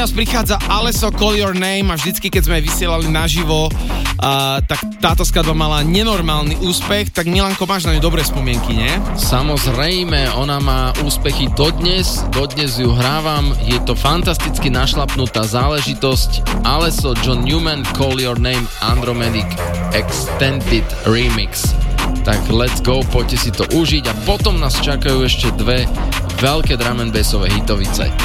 Teraz prichádza Alesso Call Your Name a vždycky, keď sme vysielali naživo, tak táto skladba mala nenormálny úspech, tak Milanko, máš na ňu dobré spomienky, nie? Samozrejme, ona má úspechy dodnes ju hrávam, je to fantasticky našlapnutá záležitosť. Alesso, John Newman, Call Your Name, Andromedic Extended Remix. Tak let's go, poďte si to užiť a potom nás čakajú ešte dve veľké drum and bassové hitovice.